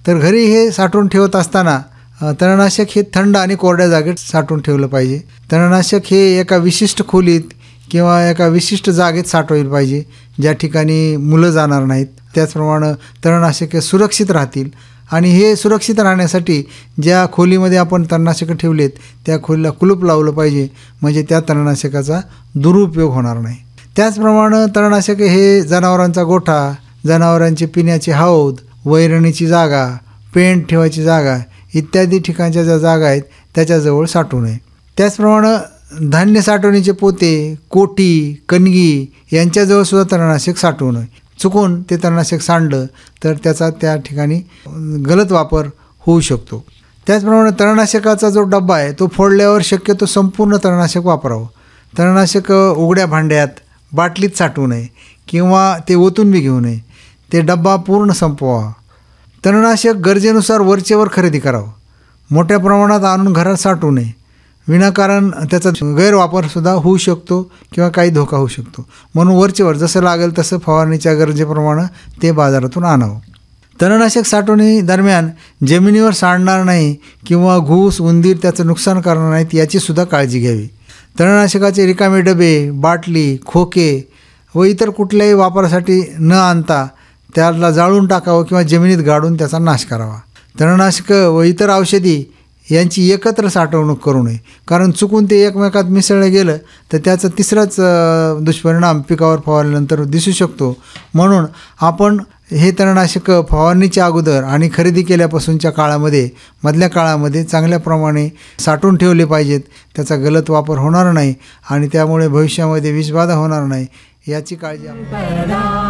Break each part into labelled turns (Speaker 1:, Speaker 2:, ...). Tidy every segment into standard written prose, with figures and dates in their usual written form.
Speaker 1: तर घरी हे साठवून ठेवत असताना तणनाशक हे थंड आणि कोरड्या जागेत साठवून ठेवलं पाहिजे. तणनाशक हे एका विशिष्ट खोलीत किंवा एका विशिष्ट जागेत साठवलं पाहिजे, ज्या ठिकाणी मुलं जाणार नाहीत. त्याचप्रमाणे तणनाशके सुरक्षित राहतील. आणि हे सुरक्षित राहण्यासाठी ज्या खोलीमध्ये आपण तणनाशकं ठेवलेत त्या खोलीला कुलूप लावलं पाहिजे, म्हणजे त्या तणनाशकाचा दुरुपयोग होणार नाही. त्याचप्रमाणे तणनाशके हे जनावरांचा गोठा, जनावरांचे पिण्याचे हौद, वैरणीची जागा, पेंट ठेवायची जागा इत्यादी ठिकाणच्या ज्या जागा आहेत त्याच्याजवळ साठवू नये. त्याचप्रमाणे धान्य साठवणीचे पोते, कोठी, कणगी यांच्याजवळसुद्धा तणनाशक साठवू नये. चुकून ते तणनाशक सांडलं तर त्याचा त्या ठिकाणी गलत वापर होऊ शकतो. त्याचप्रमाणे तणनाशकाचा जो डब्बा आहे तो फोडल्यावर शक्यतो संपूर्ण तणनाशक वापरावं. तणनाशक उघड्या भांड्यात, बाटलीत साठवू नये किंवा ते ओतून बी घेऊ नये. ते डब्बा पूर्ण संपवावा. तणनाशक गरजेनुसार वरचेवर खरेदी करावं. मोठ्या प्रमाणात आणून घरात साठवू नये. विनाकारण त्याचा गैरवापरसुद्धा होऊ शकतो किंवा काही धोका होऊ शकतो. म्हणून वरचेवर जसं लागेल तसं फवारणीच्या गरजेप्रमाणे ते बाजारातून आणावं. तणनाशक साठवणी दरम्यान जमिनीवर सांडणार नाही किंवा घूस, उंदीर त्याचं नुकसान करणार नाहीत याचीसुद्धा काळजी घ्यावी. तणनाशकाचे रिकामे डबे, बाटली, खोके व इतर कुठल्याही वापरासाठी न आणता त्याला जाळून टाकावं किंवा जमिनीत गाडून त्याचा नाश करावा. तणनाशकं व इतर औषधी यांची एकत्र साठवणूक करू नये, कारण चुकून ते एकमेकात मिसळलं गेलं तर त्याचा तिसराच दुष्परिणाम पिकावर फवारल्यानंतर दिसू शकतो. म्हणून आपण हे तणनाशकं फवारणीच्या अगोदर आणि खरेदी केल्यापासूनच्या काळामध्ये, मधल्या काळामध्ये चांगल्या प्रमाणे साठवून ठेवले पाहिजेत. त्याचा गलत वापर होणार नाही आणि त्यामुळे भविष्यामध्ये विषबाधा होणार नाही याची काळजी आपण.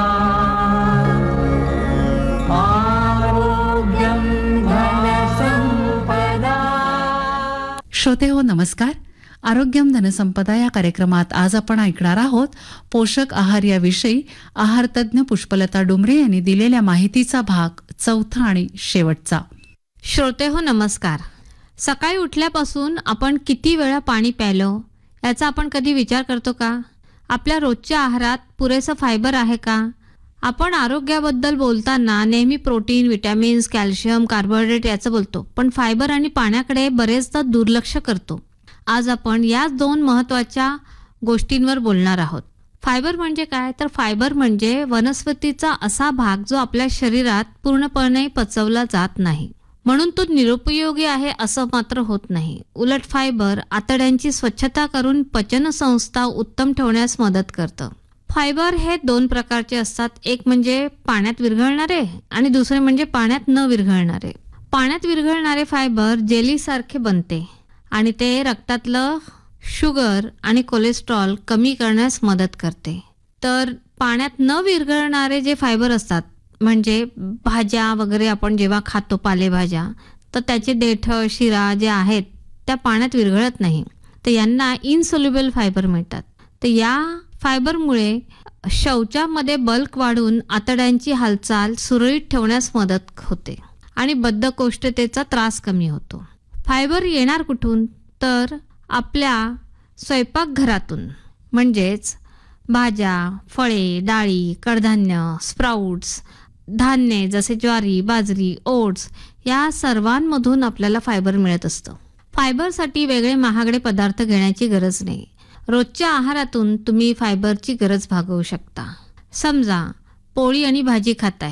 Speaker 2: श्रोते हो, नमस्कार. आरोग्यम धनसंपदा या कार्यक्रमात आज आपण ऐकणार आहोत पोषक आहार याविषयी आहारतज्ञ पुष्पलता डुमरे यांनी दिलेल्या माहितीचा भाग 4 आणि शेवटचा.
Speaker 3: श्रोते हो, नमस्कार. सकाळी उठल्यापासून आपण किती वेळा पाणी प्यायलो याचा आपण कधी विचार करतो का? आपल्या रोजच्या आहारात पुरेसं फायबर आहे का? आपण आरोग्याबद्दल बोलताना नेहमी प्रोटीन, विटॅमिन्स, कॅल्शियम, कार्बोहायड्रेट याचं बोलतो, पण फायबर आणि पाण्याकडे बरेचदा दुर्लक्ष करतो. आज आपण याच 2 महत्त्वाच्या गोष्टींवर बोलणार आहोत. फायबर म्हणजे काय? तर फायबर म्हणजे वनस्पतीचा असा भाग जो आपल्या शरीरात पूर्णपणे पचवला जात नाही, म्हणून तो निरुपयोगी आहे असं मात्र होत नाही. उलट फायबर आतड्यांची स्वच्छता करून पचनसंस्था उत्तम ठेवण्यास मदत करतं. फायबर हे 2 प्रकारचे असतात. एक म्हणजे पाण्यात विरघळणारे आणि दुसरे म्हणजे पाण्यात न विरघळणारे. पाण्यात विरघळणारे फायबर जेलीसारखे बनते आणि ते रक्तातलं शुगर आणि कोलेस्ट्रॉल कमी करण्यास मदत करते. तर पाण्यात न विरघळणारे जे फायबर असतात, म्हणजे भाज्या वगैरे आपण जेव्हा खातो पालेभाज्या, तर त्याचे देठ, शिरा जे आहेत त्या पाण्यात विरघळत नाही, तर यांना इनसोल्युबल फायबर मिळतात. तर या फायबरमुळे शौचामध्ये बल्क वाढून आतड्यांची हालचाल सुरळीत ठेवण्यास मदत होते आणि बद्धकोष्ठतेचा त्रास कमी होतो. फायबर येणार कुठून? तर आपल्या स्वयंपाकघरातून, म्हणजेच भाज्या, फळे, डाळी, कडधान्य, स्प्राउट्स, धान्ये जसे ज्वारी, बाजरी, ओट्स या सर्वांमधून आपल्याला फायबर मिळत असतं. फायबरसाठी वेगळे महागडे पदार्थ घेण्याची गरज नाही. रोजच्या आहारातून तुम्ही फायबरची गरज भागवू शकता. समजा पोळी आणि भाजी खाताय,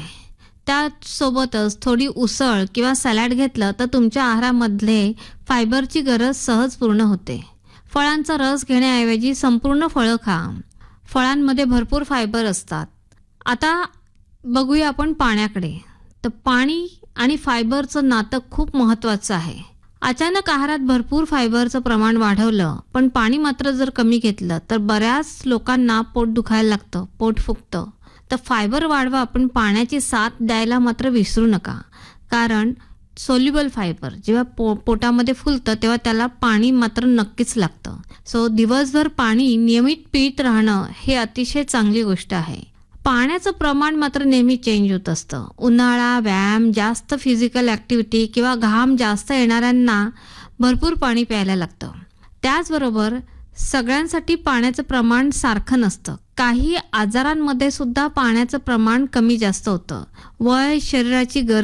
Speaker 3: त्यासोबतच थोडी उसळ किंवा सॅलड घेतलं तर तुमच्या आहारामधले फायबरची गरज सहज पूर्ण होते. फळांचा रस घेण्याऐवजी संपूर्ण फळं खा. फळांमध्ये भरपूर फायबर असतात. आता बघूया आपण पाण्याकडे. तर पाणी आणि फायबरचं नातं खूप महत्त्वाचं आहे. अचानक आहारात भरपूर फायबरचं प्रमाण वाढवलं पण पाणी मात्र जर कमी घेतलं तर बऱ्याच लोकांना पोट दुखायला लागतं, पोट फुगतं. तर फायबर वाढवा पण पाण्याची साथ द्यायला मात्र विसरू नका, कारण सोल्युबल फायबर जेव्हा पोटामध्ये फुलतं तेव्हा त्याला पाणी मात्र नक्कीच लागतं. सो दिवसभर पाणी नियमित पीत राहणं हे अतिशय चांगली गोष्ट आहे. पाण्याचं प्रमाण मात्र नेहमी चेंज होत असतं. उन्हाळा, व्यायाम, जास्त फिजिकल ॲक्टिव्हिटी किंवा घाम जास्त येणाऱ्यांना भरपूर पाणी प्यायला लागतं. त्याचबरोबर सगळ्यांसाठी पाण्याचं प्रमाण सारखं नसतं. काही आजारांमध्ये सुद्धा पाण्याचं प्रमाण कमी जास्त होतं. वय, शरीराची गरज